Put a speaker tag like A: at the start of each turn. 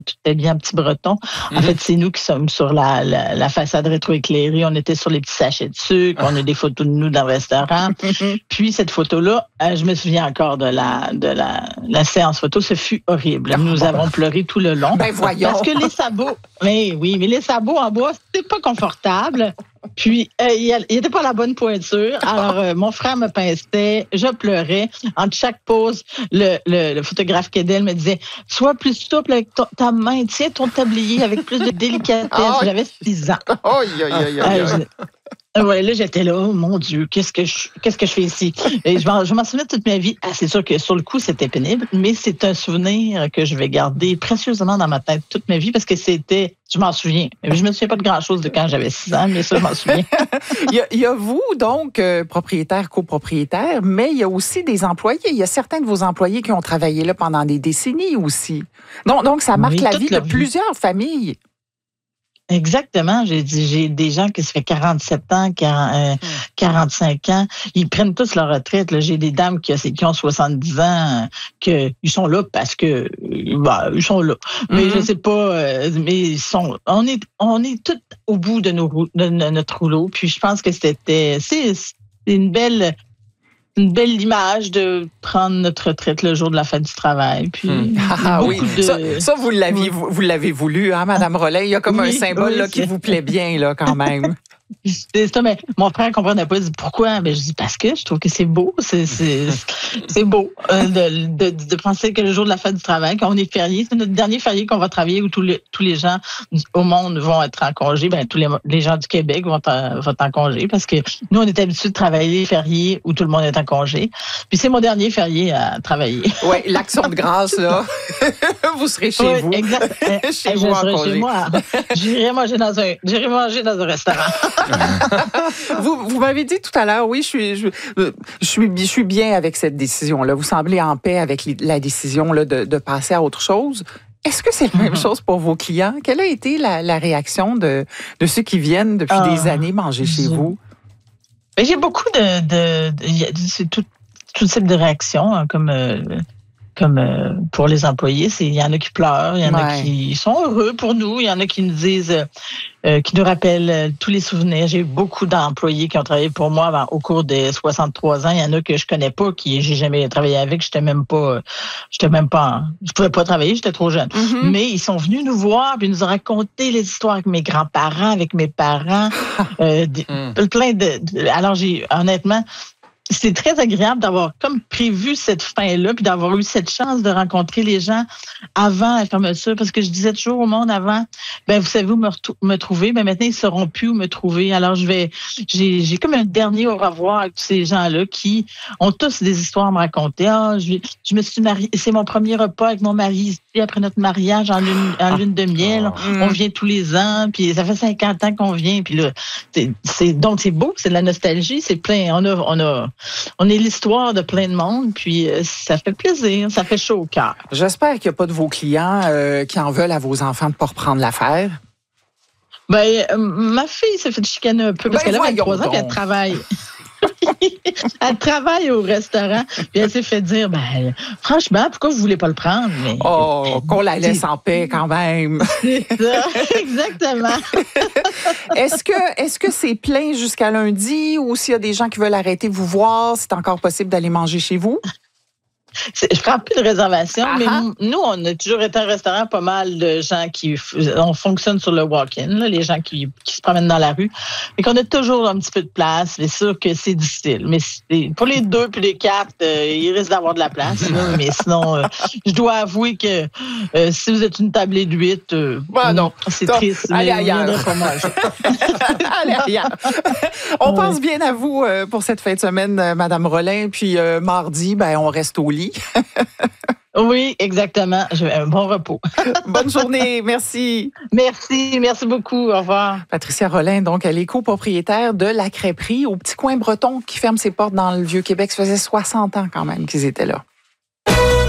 A: tout habillés en petit breton. En fait, c'est nous qui sommes sur la façade rétroéclairée. On était sur les petits sachets de sucre. On a des photos de nous dans le restaurant. Puis cette photo-là, je me souviens encore de la séance photo. Ce fut horrible. Nous avons pleuré tout le long.
B: Ben voyons.
A: Parce que les sabots, mais les sabots en bois, c'était pas confortable. Puis, il n'était pas à la bonne pointure. Alors, mon frère me pinçait, je pleurais. Entre chaque pause, le photographe Kedel me disait « Sois plus souple avec ta main, tiens ton tablier avec plus de délicatesse. » J'avais 6 ans. Ouais, là, j'étais là, oh mon Dieu, qu'est-ce que je fais ici? Et je m'en souviens toute ma vie. C'est sûr que sur le coup, c'était pénible, mais c'est un souvenir que je vais garder précieusement dans ma tête toute ma vie parce que je m'en souviens. Je me souviens pas de grand-chose de quand j'avais 6 ans, mais ça, je m'en souviens.
B: Il y a vous, donc, propriétaire, copropriétaire, mais il y a aussi des employés. Il y a certains de vos employés qui ont travaillé là pendant des décennies aussi. Donc ça marque la vie de plusieurs familles.
A: Exactement. J'ai des gens qui se fait 47 ans, 45 ans. Ils prennent tous leur retraite. Là. J'ai des dames qui ont 70 ans, ils sont là parce que ils sont là. Mais je sais pas, mais on est tous au bout de notre rouleau. Puis je pense que c'est une belle image de prendre notre retraite le jour de la fête du travail. Puis,
B: oui, ça vous l'avez voulu, hein, Madame Rolin? Il y a comme un symbole là, qui vous plaît bien, là, quand même.
A: C'est ça, mais mon frère ne comprenait pas. Il dit pourquoi? Ben, je dis parce que je trouve que c'est beau. C'est beau de penser que le jour de la fête du travail, quand on est férié, c'est notre dernier férié qu'on va travailler où tous les gens au monde vont être en congé. Ben, tous les gens du Québec vont être en congé parce que nous, on est habitués de travailler les fériés où tout le monde est en congé. Puis c'est mon dernier férié à travailler.
B: Oui, l'action de grâce, là. Vous serez chez vous.
A: Exact.
B: Chez vous en congé.
A: Chez moi. J'irai manger dans un restaurant.
B: Vous m'avez dit tout à l'heure, oui, je suis bien avec cette décision-là. Vous semblez en paix avec la décision là, de passer à autre chose. Est-ce que c'est la même chose pour vos clients? Quelle a été la réaction de ceux qui viennent depuis des années manger chez vous?
A: Ben, j'ai beaucoup c'est tout type de réactions, hein, comme pour les employés, il y en a qui pleurent, il y en a qui sont heureux pour nous, il y en a qui nous disent, qui nous rappellent tous les souvenirs. J'ai eu beaucoup d'employés qui ont travaillé pour moi au cours des 63 ans. Il y en a que je connais pas, j'ai jamais travaillé avec. Je pouvais pas travailler, j'étais trop jeune. Mais ils sont venus nous voir, puis nous ont raconté les histoires avec mes grands-parents, avec mes parents, plein de. Alors honnêtement. C'est très agréable d'avoir comme prévu cette fin-là, puis d'avoir eu cette chance de rencontrer les gens avant la fermeture, parce que je disais toujours au monde avant, ben vous savez où me trouver, ben maintenant ils sauront plus où me trouver. Alors j'ai comme un dernier au revoir avec tous ces gens-là qui ont tous des histoires à me raconter. Je me suis mariée, c'est mon premier repas avec mon mari ici après notre mariage en lune de miel. On vient tous les ans, puis ça fait 50 ans qu'on vient, puis là donc c'est beau, c'est de la nostalgie, c'est plein. On est l'histoire de plein de monde, puis ça fait plaisir, ça fait chaud au cœur.
B: J'espère qu'il n'y a pas de vos clients qui en veulent à vos enfants de ne pas reprendre l'affaire.
A: Ben, ma fille s'est fait chicaner un peu parce qu'elle a 23 ans et elle travaille. Elle travaille au restaurant, puis elle s'est fait dire, ben, franchement, pourquoi vous voulez pas le prendre? Mais,
B: qu'on la laisse en paix quand même.
A: C'est ça, exactement.
B: Est-ce que c'est plein jusqu'à lundi ou s'il y a des gens qui veulent arrêter vous voir, c'est encore possible d'aller manger chez vous?
A: Je prends plus de réservations, mais nous, on a toujours été un restaurant, pas mal de gens on fonctionne sur le walk-in, là, les gens qui se promènent dans la rue. Et qu'on a toujours un petit peu de place. C'est sûr que c'est difficile. Mais pour les 2 puis les 4, il risque d'avoir de la place. Là, mais sinon, je dois avouer que si vous êtes une tablée de 8,
B: non,
A: c'est triste.
B: Allez ailleurs. Allez ailleurs. On pense bien à vous pour cette fin de semaine, Madame Rolin. Puis mardi, ben, on reste au lit.
A: Oui, exactement. Un bon repos.
B: Bonne journée. Merci.
A: Merci beaucoup. Au revoir.
B: Patricia Rolin, donc, elle est copropriétaire de la crêperie au Petit Coin Breton qui ferme ses portes dans le Vieux-Québec. Ça faisait 60 ans quand même qu'ils étaient là.